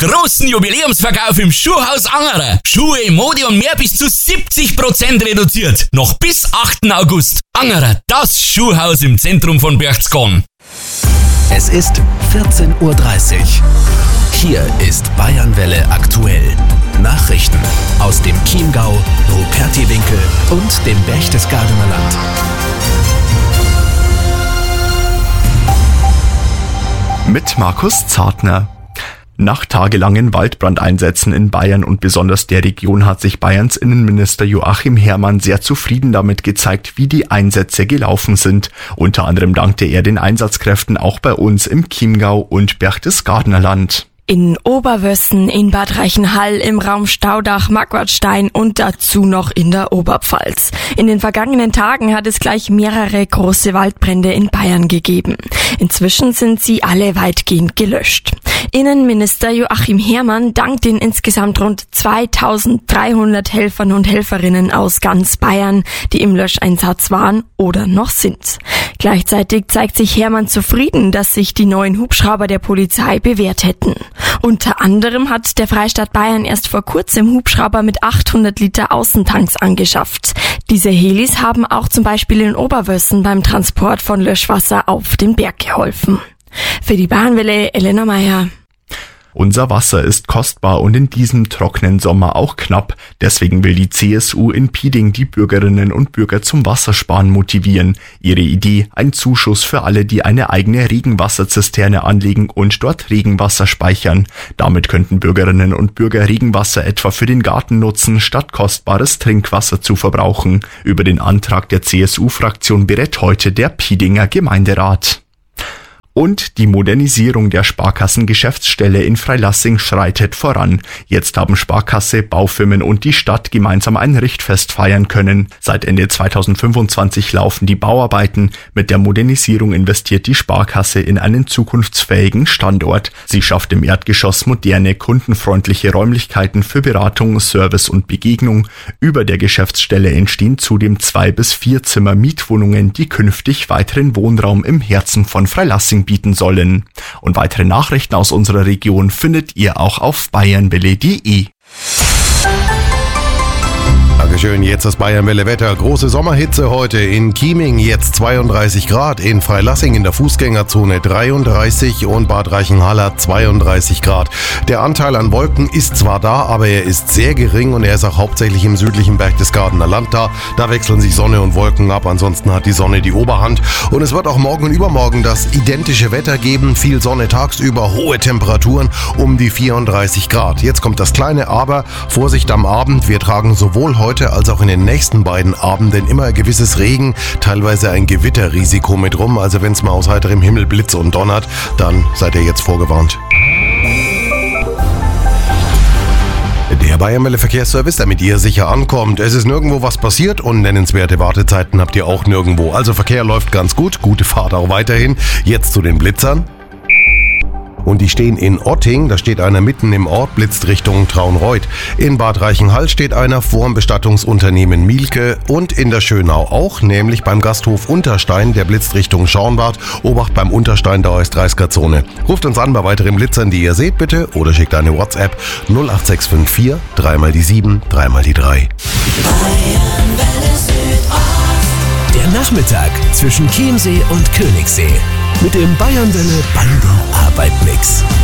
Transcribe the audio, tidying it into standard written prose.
Großen Jubiläumsverkauf im Schuhhaus Angerer. Schuhe, Mode und mehr bis zu 70% reduziert. Noch bis 8. August. Angerer, das Schuhhaus im Zentrum von Berchtesgaden. Es ist 14:30 Uhr. Hier ist Bayernwelle aktuell. Nachrichten aus dem Chiemgau, Rupertiwinkel und dem Berchtesgadener Land. Mit Markus Zartner. Nach tagelangen Waldbrandeinsätzen in Bayern und besonders der Region hat sich Bayerns Innenminister Joachim Herrmann sehr zufrieden damit gezeigt, wie die Einsätze gelaufen sind. Unter anderem dankte er den Einsatzkräften auch bei uns im Chiemgau und Berchtesgadener Land. In Oberwössen, in Bad Reichenhall, im Raum Staudach, Marquardstein und dazu noch in der Oberpfalz. In den vergangenen Tagen hat es gleich mehrere große Waldbrände in Bayern gegeben. Inzwischen sind sie alle weitgehend gelöscht. Innenminister Joachim Herrmann dankt den insgesamt rund 2300 Helfern und Helferinnen aus ganz Bayern, die im Löscheinsatz waren oder noch sind. Gleichzeitig zeigt sich Herrmann zufrieden, dass sich die neuen Hubschrauber der Polizei bewährt hätten. Unter anderem hat der Freistaat Bayern erst vor kurzem Hubschrauber mit 800 Liter Außentanks angeschafft. Diese Helis haben auch zum Beispiel in Oberwössen beim Transport von Löschwasser auf den Berg geholfen. Für die Bayernwelle Elena Meyer. Unser Wasser ist kostbar und in diesem trockenen Sommer auch knapp. Deswegen will die CSU in Pieding die Bürgerinnen und Bürger zum Wassersparen motivieren. Ihre Idee: ein Zuschuss für alle, die eine eigene Regenwasserzisterne anlegen und dort Regenwasser speichern. Damit könnten Bürgerinnen und Bürger Regenwasser etwa für den Garten nutzen, statt kostbares Trinkwasser zu verbrauchen. Über den Antrag der CSU-Fraktion berät heute der Piedinger Gemeinderat. Und die Modernisierung der Sparkassengeschäftsstelle in Freilassing schreitet voran. Jetzt haben Sparkasse, Baufirmen und die Stadt gemeinsam ein Richtfest feiern können. Seit Ende 2025 laufen die Bauarbeiten. Mit der Modernisierung investiert die Sparkasse in einen zukunftsfähigen Standort. Sie schafft im Erdgeschoss moderne, kundenfreundliche Räumlichkeiten für Beratung, Service und Begegnung. Über der Geschäftsstelle entstehen zudem 2 bis 4 Zimmer Mietwohnungen, die künftig weiteren Wohnraum im Herzen von Freilassing bieten sollen. Und weitere Nachrichten aus unserer Region findet ihr auch auf bayernwelle.de. Dankeschön, jetzt das Bayernwelle Wetter. Große Sommerhitze heute in Chieming, jetzt 32 Grad, in Freilassing in der Fußgängerzone 33 und Bad Reichenhall 32 Grad. Der Anteil an Wolken ist zwar da, aber er ist sehr gering und er ist auch hauptsächlich im südlichen Berchtesgadener Land da. Da wechseln sich Sonne und Wolken ab, ansonsten hat die Sonne die Oberhand. Und es wird auch morgen und übermorgen das identische Wetter geben. Viel Sonne tagsüber, hohe Temperaturen um die 34 Grad. Jetzt kommt das kleine Aber, Vorsicht am Abend. Wir tragen sowohl heute als auch in den nächsten beiden Abenden immer ein gewisses Regen, teilweise ein Gewitterrisiko mit rum. Also wenn es mal aus heiterem Himmel blitzt und donnert, dann seid ihr jetzt vorgewarnt. Der Bayernwelle Verkehrsservice, damit ihr sicher ankommt. Es ist nirgendwo was passiert und nennenswerte Wartezeiten habt ihr auch nirgendwo. Also Verkehr läuft ganz gut, gute Fahrt auch weiterhin. Jetzt zu den Blitzern. Und die stehen in Otting, da steht einer mitten im Ort, blitzt Richtung Traunreut. In Bad Reichenhall steht einer vor dem Bestattungsunternehmen Mielke und in der Schönau auch, nämlich beim Gasthof Unterstein, der blitzt Richtung Schauenbad. Obacht beim Unterstein, da ist 30er-Zone. Ruft uns an bei weiteren Blitzern, die ihr seht bitte, oder schickt eine WhatsApp 08654 3x7 3x3. Der Nachmittag zwischen Chiemsee und Königssee. Mit dem Bayernwelle Bandelarbeitmix.